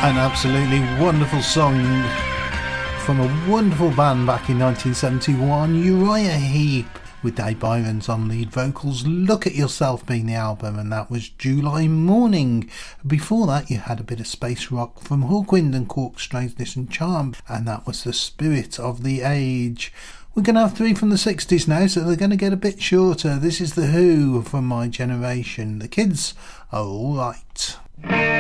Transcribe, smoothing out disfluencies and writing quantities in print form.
An absolutely wonderful song from a wonderful band back in 1971, Uriah Heep, with Dave Byrons on lead vocals. Look at Yourself being the album, and that was July Morning. Before that you had a bit of space rock from Hawkwind and Cork, Strangeness and Charm, and that was The Spirit of the Age. We're going to have three from the 60s now, so they're going to get a bit shorter. This is The Who from My Generation. The Kids Are Alright.